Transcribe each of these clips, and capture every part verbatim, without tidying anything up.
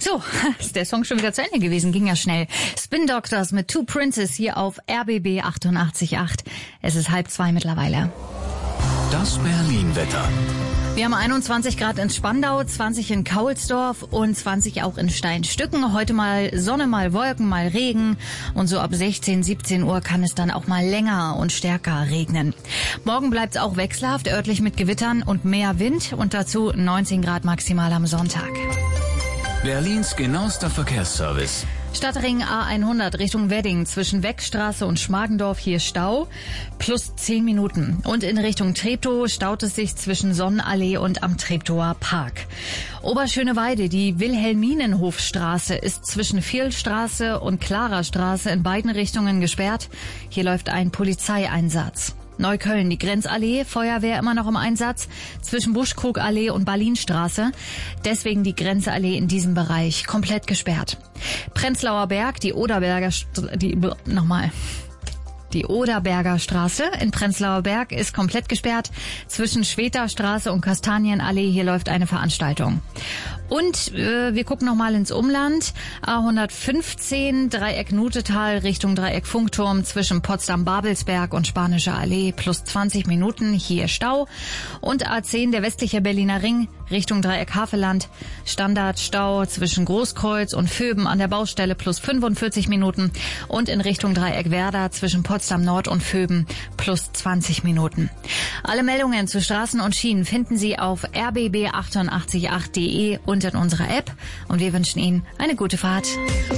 So, ist der Song schon wieder zu Ende gewesen, ging ja schnell. Spin Doctors mit Two Princes hier auf R B B achtundachtzig Komma acht. Es ist halb zwei mittlerweile. Das Berlin-Wetter. Wir haben einundzwanzig Grad in Spandau, zwanzig in Kaulsdorf und zwanzig auch in Steinstücken. Heute mal Sonne, mal Wolken, mal Regen. Und so ab sechzehn, siebzehn Uhr kann es dann auch mal länger und stärker regnen. Morgen bleibt es auch wechselhaft, örtlich mit Gewittern und mehr Wind. Und dazu neunzehn Grad maximal am Sonntag. Berlins genauester Verkehrsservice. Stadtring A hundert Richtung Wedding zwischen Weckstraße und Schmargendorf hier Stau plus zehn Minuten. Und in Richtung Treptow staut es sich zwischen Sonnenallee und am Treptower Park. Oberschöneweide, die Wilhelminenhofstraße ist zwischen Vierlstraße und Klarerstraße in beiden Richtungen gesperrt. Hier läuft ein Polizeieinsatz. Neukölln, die Grenzallee, Feuerwehr immer noch im Einsatz zwischen Buschkrugallee und Berlinstraße. Deswegen die Grenzallee in diesem Bereich komplett gesperrt. Prenzlauer Berg, die Oderberger, St- die, nochmal. Die Oderberger Straße in Prenzlauer Berg ist komplett gesperrt. Zwischen Schweterstraße und Kastanienallee, hier läuft eine Veranstaltung. Und äh, wir gucken nochmal ins Umland. A hundertfünfzehn, Dreieck Nutetal Richtung Dreieck Funkturm zwischen Potsdam-Babelsberg und Spanische Allee plus zwanzig Minuten, hier Stau. Und A zehn, der westliche Berliner Ring Richtung Dreieck Havelland, Standardstau zwischen Großkreuz und Vöben an der Baustelle plus fünfundvierzig Minuten. Und in Richtung Dreieck Werder zwischen Potsdam Nord und Vöben plus zwanzig Minuten. Alle Meldungen zu Straßen und Schienen finden Sie auf r b b achtundachtzig Komma acht punkt de und in unserer App. Und wir wünschen Ihnen eine gute Fahrt.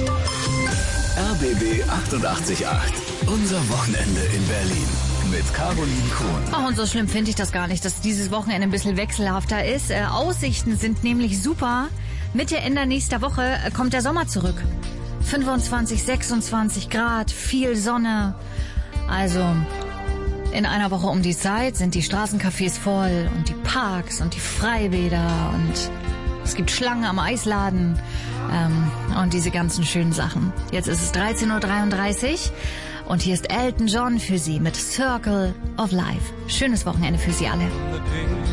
R B B achtundachtzig Komma acht. Unser Wochenende in Berlin. Mit Caroline Kuhn. Oh, und so schlimm finde ich das gar nicht, dass dieses Wochenende ein bisschen wechselhafter ist. Äh, Aussichten sind nämlich super. Mitte, Ende nächster Woche äh, kommt der Sommer zurück. fünfundzwanzig, sechsundzwanzig Grad, viel Sonne. Also in einer Woche um die Zeit sind die Straßencafés voll und die Parks und die Freibäder und es gibt Schlangen am Eisladen ähm, und diese ganzen schönen Sachen. Jetzt ist es dreizehn Uhr dreiunddreißig und hier ist Elton John für Sie mit Circle of Life. Schönes Wochenende für Sie alle.